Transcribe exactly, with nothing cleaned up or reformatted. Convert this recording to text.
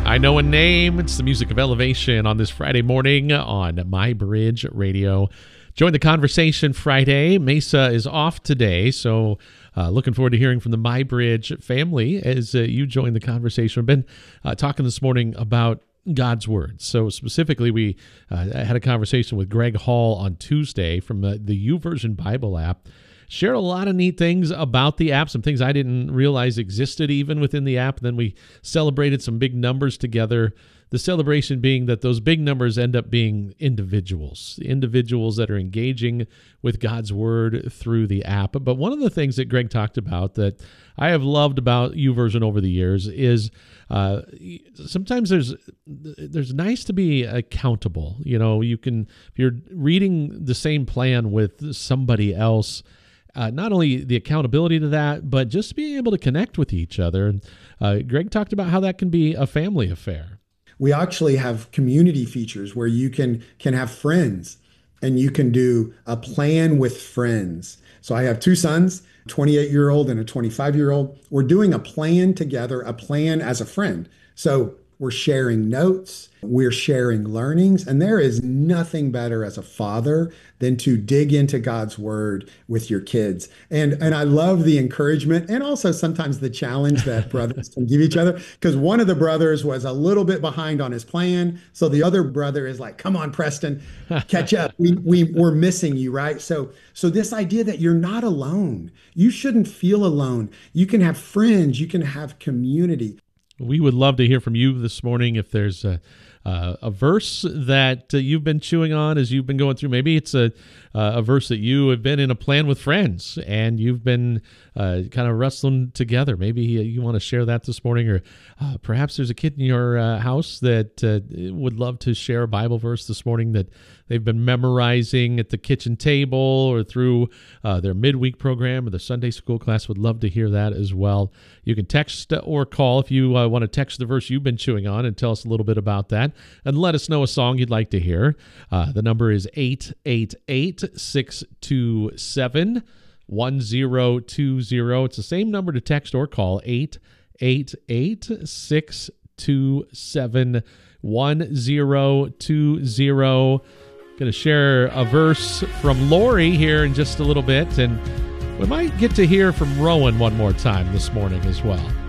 I Know a Name. It's the music of elevation on this Friday morning on My Bridge Radio. Join the conversation Friday. Mesa is off today, so uh, looking forward to hearing from the My Bridge family as uh, you join the conversation. We've been uh, talking this morning about God's Word. So specifically, we uh, had a conversation with Greg Hall on Tuesday from the, the YouVersion Bible app. Shared a lot of neat things about the app, some things I didn't realize existed even within the app. And then we celebrated some big numbers together. The celebration being that those big numbers end up being individuals, individuals that are engaging with God's Word through the app. But one of the things that Greg talked about that I have loved about YouVersion over the years is uh, sometimes there's there's nice to be accountable. You know, you can, if you're reading the same plan with somebody else, Uh, not only the accountability to that, but just being able to connect with each other. And uh, Greg talked about how that can be a family affair. We actually have community features where you can can have friends and you can do a plan with friends. So I have two sons, a twenty-eight-year-old and a twenty-five-year-old. We're doing a plan together, a plan as a friend. So we're sharing notes, we're sharing learnings, and there is nothing better as a father than to dig into God's Word with your kids. And and I love the encouragement and also sometimes the challenge that brothers can give each other, because one of the brothers was a little bit behind on his plan. So the other brother is like, come on, Preston, catch up. We, we, we're missing you, right? So, so this idea that you're not alone, you shouldn't feel alone. You can have friends, you can have community. We would love to hear from you this morning if there's a, uh, a verse that uh, you've been chewing on as you've been going through. Maybe it's a, uh, a verse that you have been in a plan with friends and you've been uh, kind of wrestling together. Maybe you want to share that this morning, or uh, perhaps there's a kid in your uh, house that uh, would love to share a Bible verse this morning that they've been memorizing at the kitchen table or through uh, their midweek program or the Sunday school class. Would love to hear that as well. You can text or call if you uh, want to text the verse you've been chewing on and tell us a little bit about that, and let us know a song you'd like to hear. Uh, the number is eight eight eight, six two seven, one zero two zero. It's the same number to text or call, eight eight eight, six two seven, one zero two zero. Going to share a verse from Lori here in just a little bit, and we might get to hear from Rowan one more time this morning as well.